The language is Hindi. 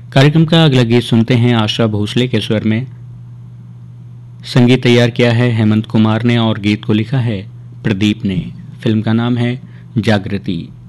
कार्यक्रम का अगला गीत सुनते हैं आशा भोसले के स्वर में। संगीत तैयार किया है हेमंत कुमार ने और गीत को लिखा है प्रदीप ने। फिल्म का नाम है जागृति।